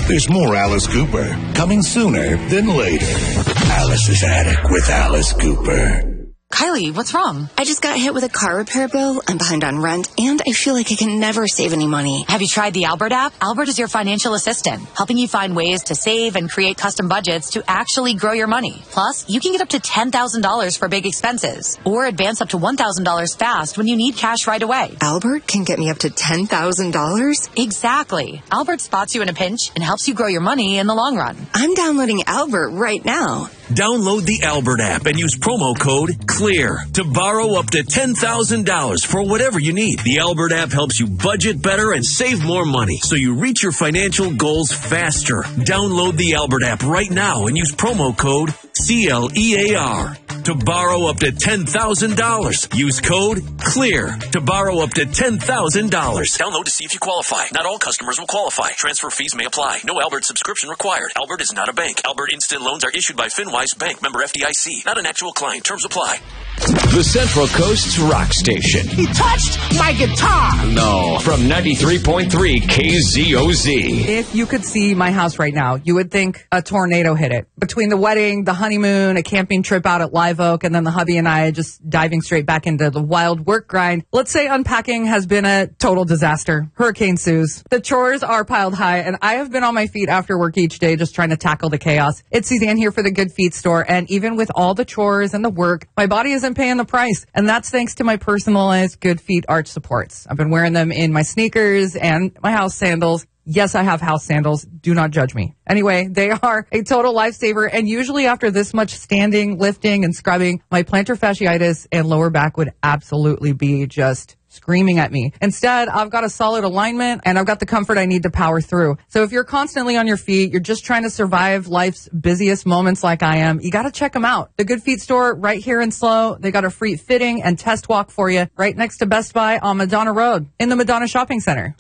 There's more Alice Cooper coming sooner than later. Alice's Attic with Alice Cooper. Kylie, what's wrong? I just got hit with a car repair bill. I'm behind on rent, and I feel like I can never save any money. Have you tried the Albert app? Albert is your financial assistant, helping you find ways to save and create custom budgets to actually grow your money. Plus, you can get up to $10,000 for big expenses, or advance up to $1,000 fast when you need cash right away. Albert can get me up to $10,000? Exactly. Albert spots you in a pinch and helps you grow your money in the long run. I'm downloading Albert right now. Download the Albert app and use promo code CLEAR to borrow up to $10,000 for whatever you need. The Albert app helps you budget better and save more money so you reach your financial goals faster. Download the Albert app right now and use promo code CLEAR to borrow up to $10,000. Use code CLEAR to borrow up to $10,000. Download to see if you qualify. Not all customers will qualify. Transfer fees may apply. No Albert subscription required. Albert is not a bank. Albert Instant Loans are issued by FinWise Bank, member FDIC. Not an actual client. Terms apply. The Central Coast's rock station. He touched my guitar. No. From 93.3 KZOZ. If you could see my house right now, you would think a tornado hit it. Between the wedding, the honeymoon, a camping trip out at Live Oak, and then the hubby and I just diving straight back into the wild work grind. Let's say unpacking has been a total disaster. Hurricane Suze. The chores are piled high, and I have been on my feet after work each day just trying to tackle the chaos. It's Suzanne here for the Good Feet store, and even with all the chores and the work, my body isn't paying the price, and that's thanks to my personalized Good Feet arch supports. I've been wearing them in my sneakers and my house sandals. Yes, I have house sandals. Do not judge me. Anyway, they are a total lifesaver, and usually after this much standing, lifting, and scrubbing, my plantar fasciitis and lower back would absolutely be just screaming at me. Instead, I've got a solid alignment, and I've got the comfort I need to power through. So if you're constantly on your feet, you're just trying to survive life's busiest moments like I am, you got to check them out. The Good Feet store right here in SLO. They got a free fitting and test walk for you right next to Best Buy on Madonna Road in the Madonna Shopping Center.